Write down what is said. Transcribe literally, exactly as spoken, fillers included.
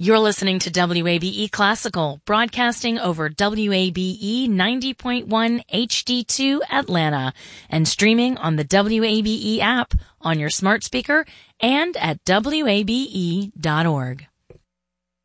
You're listening to W A B E Classical, broadcasting over W A B E ninety point one H D two Atlanta and streaming on the W A B E app on your smart speaker and at W A B E dot org.